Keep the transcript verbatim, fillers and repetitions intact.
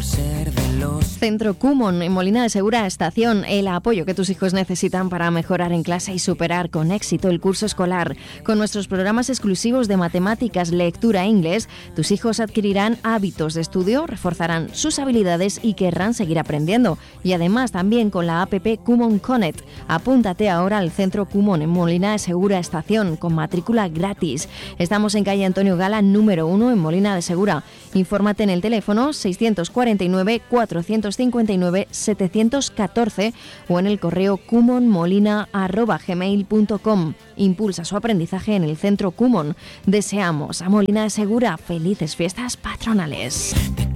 por ser de los... Centro Kumon, en Molina de Segura Estación, el apoyo que tus hijos necesitan para mejorar en clase y superar con éxito el curso escolar. Con nuestros programas exclusivos de matemáticas, lectura e inglés, tus hijos adquirirán hábitos de estudio, reforzarán sus habilidades y querrán seguir aprendiendo. Y además también con la app Kumon Connect. Apúntate ahora al Centro Kumon en Molina de Segura Estación con matrícula gratis. Estamos en calle Antonio Gala número uno en Molina de Segura. Infórmate en el teléfono seiscientos cuarenta y nueve, cuatrocientos cincuenta y nueve, setecientos catorce o en el correo kumonmolina arroba gmail punto com. Impulsa su aprendizaje en el Centro Kumon. Deseamos a Molina de Segura felices fiestas patronales.